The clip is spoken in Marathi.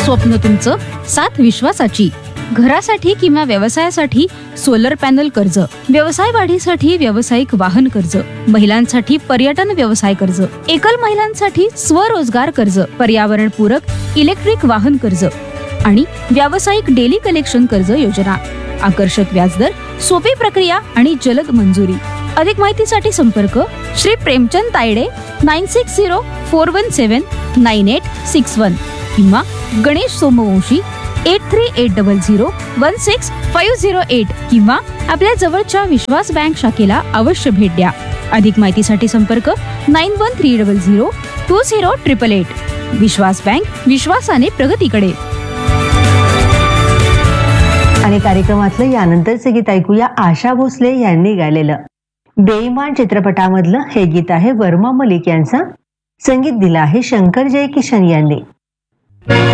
स्वप्न तुमचं, साथ विश्वासाची. घरासाठी किंवा व्यवसायासाठी सोलर पॅनल कर्ज, व्यवसाय वाढीसाठी व्यावसायिक वाहन कर्ज, महिलांसाठी पर्यटन व्यवसाय कर्ज, एकल महिलांसाठी स्वरोजगार कर्ज, पर्यावरण पूरक इलेक्ट्रिक वाहन कर्ज आणि व्यावसायिक डेली कलेक्शन कर्ज योजना. आकर्षक व्याजदर, सोपी प्रक्रिया आणि जलद मंजुरी. अधिक माहितीसाठी संपर्क श्री प्रेमचंद तायडे 9604179861 किंवा गणेश सोमवंशी 8380016508 किंवा आपल्या जवळच्या विश्वास बँक शाखेला अवश्य भेट द्या. अधिक माहितीसाठी संपर्क 9130020888. विश्वास बँक, विश्वासाने प्रगतीकडे. आणि कार्यक्रमातलं यानंतरचे गीत ऐकूया आशा भोसले यांनी गायलेलं. बेईमान चित्रपटामधलं हे गीत आहे वर्मा मलिक यांचं. संगीत दिलं आहे शंकर जयकिशन यांनी.